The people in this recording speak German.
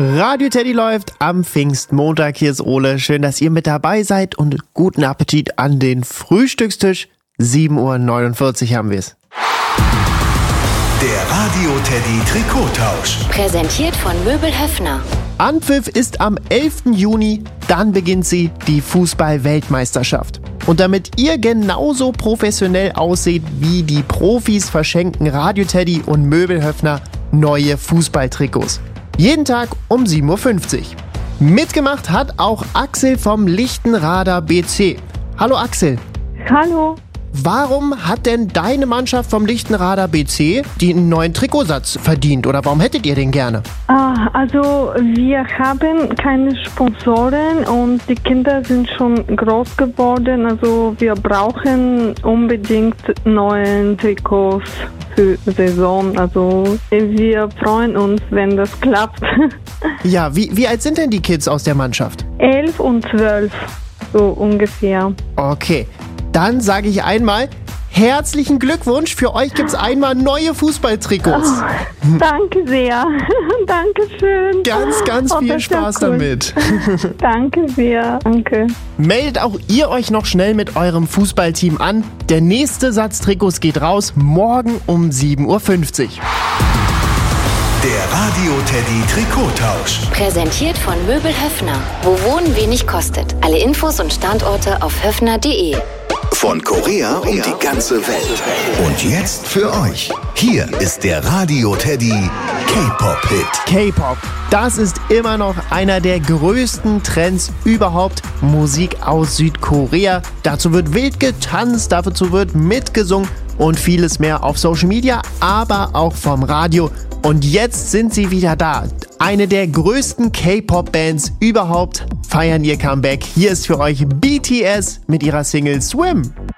Radio Teddy läuft am Pfingstmontag. Hier ist Ole. Schön, dass ihr mit dabei seid und guten Appetit an den Frühstückstisch. 7:49 Uhr haben wir es. Der Radio Teddy Trikottausch. Präsentiert von Möbel Höffner. Anpfiff ist am 11. Juni, dann beginnt sie, die Fußball-Weltmeisterschaft. Und damit ihr genauso professionell aussieht wie die Profis, verschenken Radio Teddy und Möbel Höffner neue Fußballtrikots. Jeden Tag um 7:50 Uhr. Mitgemacht hat auch Axel vom Lichtenrader BC. Hallo Axel. Hallo. Warum hat denn deine Mannschaft vom Lichtenrader BC den neuen Trikotsatz verdient oder warum hättet ihr den gerne? Also wir haben keine Sponsoren und die Kinder sind schon groß geworden. Also wir brauchen unbedingt neue Trikots für die Saison. Also wir freuen uns, wenn das klappt. Ja, wie alt sind denn die Kids aus der Mannschaft? 11 und 12, so ungefähr. Okay, dann sage ich einmal, herzlichen Glückwunsch. Für euch gibt es einmal neue Fußballtrikots. Oh, danke sehr. Dankeschön. Ganz viel Spaß damit. Danke sehr. Danke. Meldet auch ihr euch noch schnell mit eurem Fußballteam an. Der nächste Satz Trikots geht raus morgen um 7:50 Uhr. Der Radio Teddy Trikottausch. Präsentiert von Möbel Höffner. Wo Wohnen wenig kostet. Alle Infos und Standorte auf höffner.de. Von Korea um die ganze Welt. Und jetzt für euch. Hier ist der Radio Teddy K-Pop-Hit. K-Pop, das ist immer noch einer der größten Trends überhaupt. Musik aus Südkorea. Dazu wird wild getanzt, dazu wird mitgesungen und vieles mehr auf Social Media, aber auch vom Radio. Und jetzt sind sie wieder da. Eine der größten K-Pop-Bands überhaupt feiern ihr Comeback. Hier ist für euch BTS mit ihrer Single Swim.